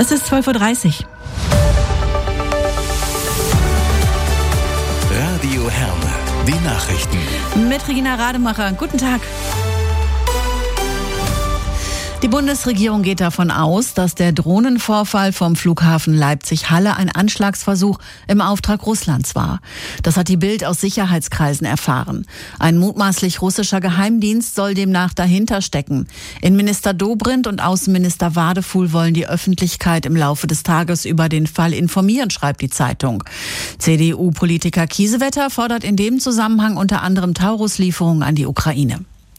Es ist 12:30 Uhr. Radio Herne, die Nachrichten. Mit Regina Rademacher. Guten Tag. Die Bundesregierung geht davon aus, dass der Drohnenvorfall vom Flughafen Leipzig-Halle ein Anschlagsversuch im Auftrag Russlands war. Das hat die Bild aus Sicherheitskreisen erfahren. Ein mutmaßlich russischer Geheimdienst soll demnach dahinter stecken. Innenminister Dobrindt und Außenminister Wadefuhl wollen die Öffentlichkeit im Laufe des Tages über den Fall informieren, schreibt die Zeitung. CDU-Politiker Kiesewetter fordert in dem Zusammenhang unter anderem Taurus-Lieferungen an die Ukraine.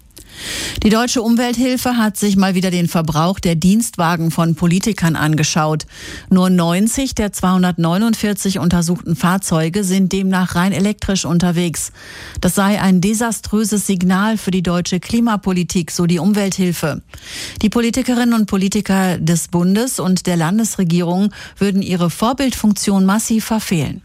Die Deutsche Umwelthilfe hat sich mal wieder den Verbrauch der Dienstwagen von Politikern angeschaut. Nur 90 der 249 untersuchten Fahrzeuge sind demnach rein elektrisch unterwegs. Das sei ein desaströses Signal für die deutsche Klimapolitik, so die Umwelthilfe. Die Politikerinnen und Politiker des Bundes und der Landesregierung würden ihre Vorbildfunktion massiv verfehlen.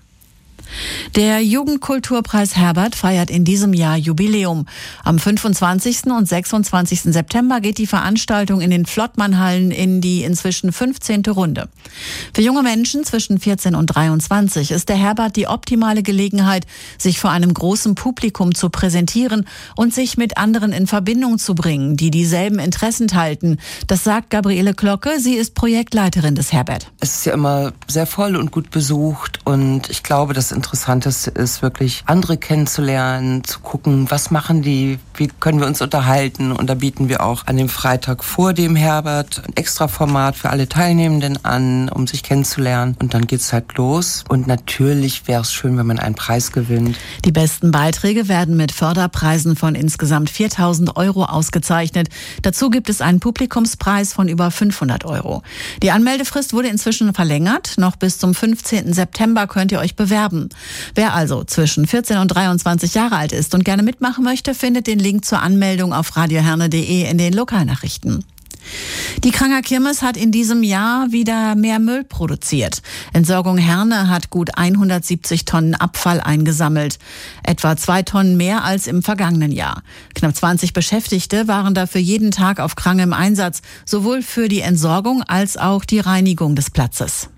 Der Jugendkulturpreis Herbert feiert in diesem Jahr Jubiläum. Am 25. und 26. September geht die Veranstaltung in den Flottmannhallen in die inzwischen 15. Runde. Für junge Menschen zwischen 14 und 23 ist der Herbert die optimale Gelegenheit, sich vor einem großen Publikum zu präsentieren und sich mit anderen in Verbindung zu bringen, die dieselben Interessen teilen. Das sagt Gabriele Glocke, sie ist Projektleiterin des Herbert. Es ist ja immer sehr voll und gut besucht und ich glaube, das Interessanteste ist wirklich, andere kennenzulernen, zu gucken, was machen die, wie können wir uns unterhalten. Und da bieten wir auch an dem Freitag vor dem Herbert ein Extraformat für alle Teilnehmenden an, um sich kennenzulernen. Und dann geht's halt los. Und natürlich wäre es schön, wenn man einen Preis gewinnt. Die besten Beiträge werden mit Förderpreisen von insgesamt 4.000 € ausgezeichnet. Dazu gibt es einen Publikumspreis von über 500 €. Die Anmeldefrist wurde inzwischen verlängert. Noch bis zum 15. September könnt ihr euch bewerben. Wer also zwischen 14 und 23 Jahre alt ist und gerne mitmachen möchte, findet den Link zur Anmeldung auf radioherne.de in den Lokalnachrichten. Die Kranger Kirmes hat in diesem Jahr wieder mehr Müll produziert. Entsorgung Herne hat gut 170 Tonnen Abfall eingesammelt. Etwa 2 Tonnen mehr als im vergangenen Jahr. Knapp 20 Beschäftigte waren dafür jeden Tag auf Krange im Einsatz, sowohl für die Entsorgung als auch die Reinigung des Platzes.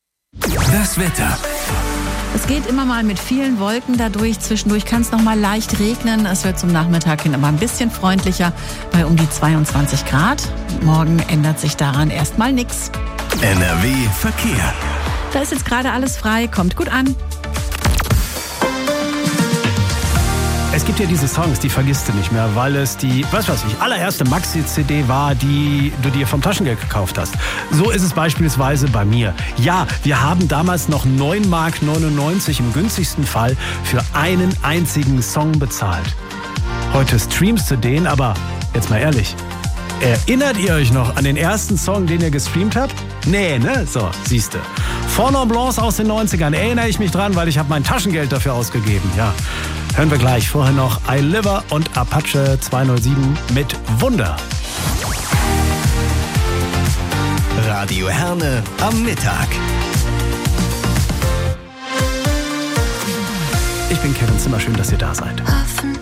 Das Wetter. Es geht immer mal mit vielen Wolken dadurch. Zwischendurch kann es noch mal leicht regnen. Es wird zum Nachmittag hin aber ein bisschen freundlicher bei um die 22 Grad. Morgen ändert sich daran erstmal nichts. NRW Verkehr. Da ist jetzt gerade alles frei. Kommt gut an. Es gibt ja diese Songs, die vergisst du nicht mehr, weil es die, allererste Maxi-CD war, die du dir vom Taschengeld gekauft hast. So ist es beispielsweise bei mir. Ja, wir haben damals noch 9,99 Mark im günstigsten Fall für einen einzigen Song bezahlt. Heute streamst du den, aber jetzt mal ehrlich, erinnert ihr euch noch an den ersten Song, den ihr gestreamt habt? Nee, ne? So, siehste. Fond Blanc aus den 90ern, erinnere ich mich dran, weil ich habe mein Taschengeld dafür ausgegeben, ja. Hören wir gleich. Vorher noch iLiver und Apache 207 mit Wunder. Radio Herne am Mittag. Ich bin Kevin Zimmer, schön, dass ihr da seid.